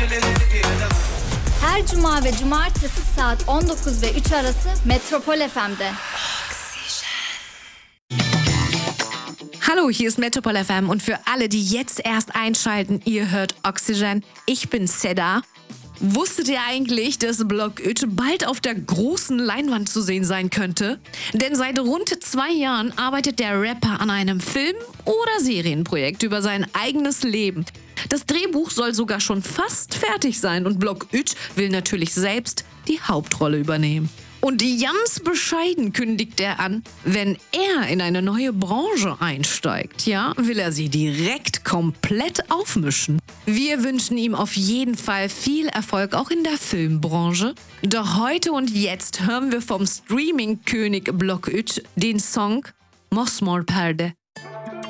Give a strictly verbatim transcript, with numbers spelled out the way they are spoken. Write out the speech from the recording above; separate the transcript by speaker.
Speaker 1: Her cuma ve cumartesi saat on dokuz ve üç arası Metropol F M'de.
Speaker 2: Hallo, hier ist Metropol F M und für alle, die jetzt erst einschalten, ihr hört Oxygen. Ich bin Seda. Wusstet ihr eigentlich, dass Block Üç bald auf der großen Leinwand zu sehen sein könnte? Denn seit rund zwei Jahren arbeitet der Rapper an einem Film- oder Serienprojekt über sein eigenes Leben. Das Drehbuch soll sogar schon fast fertig sein und Block Üç will natürlich selbst die Hauptrolle übernehmen. Und ganz bescheiden kündigt er an, wenn er in eine neue Branche einsteigt, ja, will er sie direkt komplett aufmischen. Wir wünschen ihm auf jeden Fall viel Erfolg auch in der Filmbranche. Doch heute und jetzt hören wir vom Streaming-König Block Üç den Song Mosmor Perde.